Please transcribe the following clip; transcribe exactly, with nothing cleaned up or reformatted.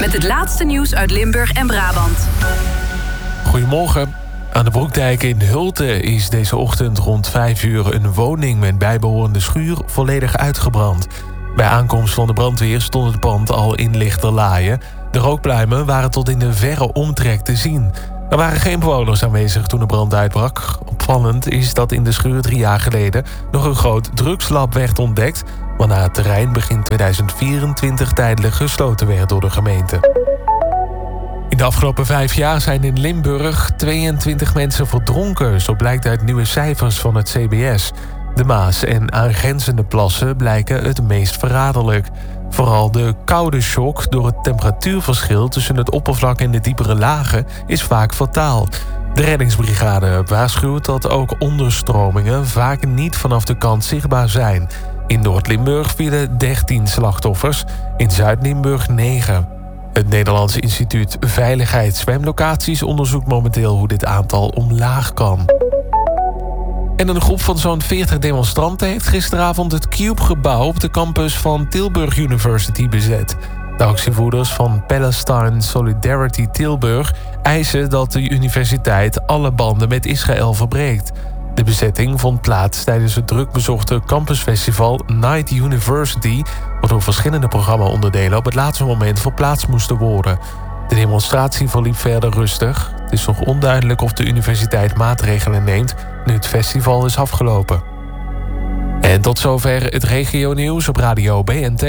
met het laatste nieuws uit Limburg en Brabant. Goedemorgen. Aan de Broekdijk in Hulten is deze ochtend rond vijf uur een woning met bijbehorende schuur volledig uitgebrand. Bij aankomst van de brandweer stond het pand al in lichterlaaien. De rookpluimen waren tot in de verre omtrek te zien. Er waren geen bewoners aanwezig toen de brand uitbrak. Opvallend is dat in de schuur drie jaar geleden nog een groot drugslab werd ontdekt, waarna het terrein begin tweeduizend vierentwintig tijdelijk gesloten werd door de gemeente. In de afgelopen vijf jaar zijn in Limburg tweeëntwintig mensen verdronken, zo blijkt uit nieuwe cijfers van het C B S. De Maas en aangrenzende plassen blijken het meest verraderlijk. Vooral de koude shock door het temperatuurverschil tussen het oppervlak en de diepere lagen is vaak fataal. De reddingsbrigade waarschuwt dat ook onderstromingen vaak niet vanaf de kant zichtbaar zijn. In Noord-Limburg vielen dertien slachtoffers, in Zuid-Limburg negen. Het Nederlands Instituut Veiligheid Zwemlocaties onderzoekt momenteel hoe dit aantal omlaag kan. En een groep van zo'n veertig demonstranten heeft gisteravond het Cube-gebouw op de campus van Tilburg University bezet. De actievoerders van Palestine Solidarity Tilburg eisen dat de universiteit alle banden met Israël verbreekt. De bezetting vond plaats tijdens het drukbezochte campusfestival Night University, waardoor verschillende programma-onderdelen op het laatste moment verplaatst moesten worden. De demonstratie verliep verder rustig. Het is nog onduidelijk of de universiteit maatregelen neemt nu het festival is afgelopen. En tot zover het regionieuws op Radio B N T.